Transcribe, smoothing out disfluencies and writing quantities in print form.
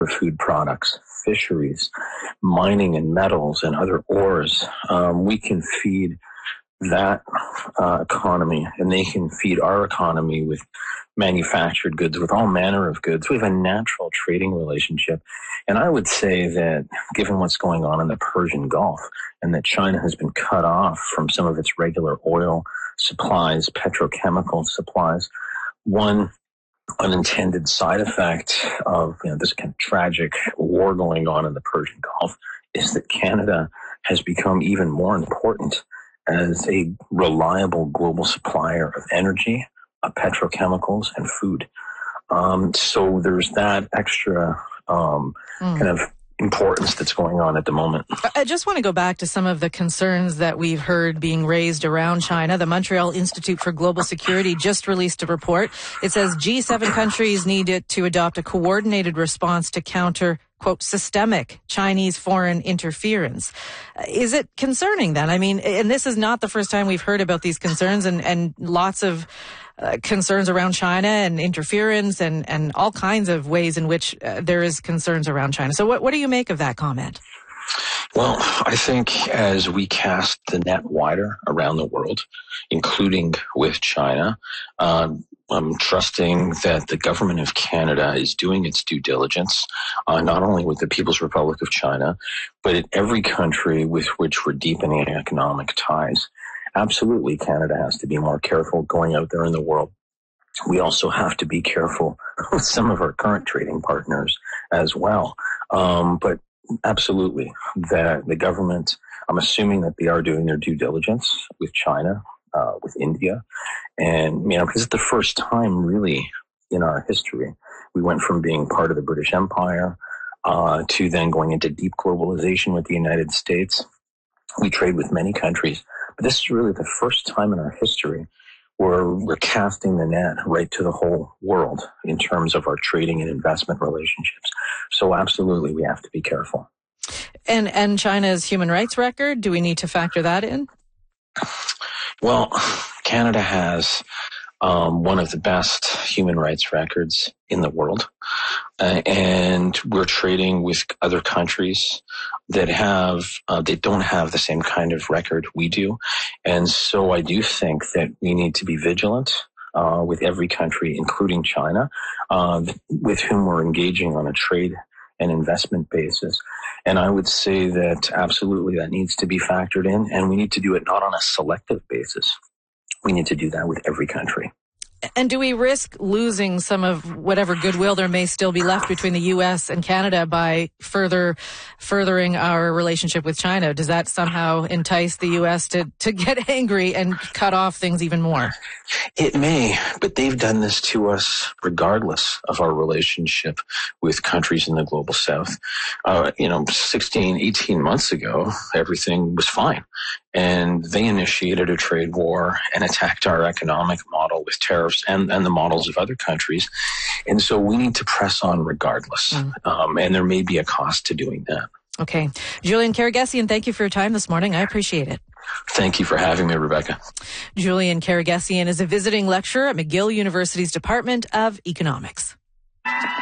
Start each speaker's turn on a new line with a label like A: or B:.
A: food products, fisheries, mining and metals and other ores. We can feed that economy, and they can feed our economy with manufactured goods, with all manner of goods. We have a natural trading relationship. And I would say that given what's going on in the Persian Gulf, and that China has been cut off from some of its regular oil supplies, petrochemical supplies, one unintended side effect of this kind of tragic war going on in the Persian Gulf is that Canada has become even more important as a reliable global supplier of energy, of petrochemicals, and food. So there's that extra kind of importance that's going on at the moment.
B: I just want to go back to some of the concerns that we've heard being raised around China. The Montreal Institute for Global Security just released a report. It says G7 countries needed to adopt a coordinated response to counter, quote, systemic Chinese foreign interference. Is it concerning then? I mean, and this is not the first time we've heard about these concerns and lots of concerns around China and interference and all kinds of ways in which there is concerns around China. So what do you make of that comment?
A: Well, I think as we cast the net wider around the world, including with China, I'm trusting that the government of Canada is doing its due diligence, not only with the People's Republic of China, but in every country with which we're deepening economic ties. Absolutely, Canada has to be more careful going out there in the world. We also have to be careful with some of our current trading partners as well. But absolutely, the government, I'm assuming that they are doing their due diligence with China, with India. And, because it's the first time really in our history, we went from being part of the British Empire to then going into deep globalization with the United States. We trade with many countries, but this is really the first time in our history where we're casting the net right to the whole world in terms of our trading and investment relationships. So absolutely, we have to be careful.
B: And China's human rights record, do we need to factor that in?
A: Well, Canada has one of the best human rights records in the world. And we're trading with other countries that they don't have the same kind of record we do. And so I do think that we need to be vigilant with every country, including China, with whom we're engaging on a trade and investment basis. And I would say that absolutely that needs to be factored in, and we need to do it not on a selective basis. We need to do that with every country.
B: And do we risk losing some of whatever goodwill there may still be left between the U.S. and Canada by furthering our relationship with China? Does that somehow entice the U.S. to get angry and cut off things even more?
A: It may, but they've done this to us regardless of our relationship with countries in the global south. 16, 18 months ago, everything was fine. And they initiated a trade war and attacked our economic model with tariffs and the models of other countries. And so we need to press on regardless. And there may be a cost to doing that.
B: Okay. Julian Karagesian, thank you for your time this morning. I appreciate it.
A: Thank you for having me, Rebecca.
B: Julian Karagesian is a visiting lecturer at McGill University's Department of Economics.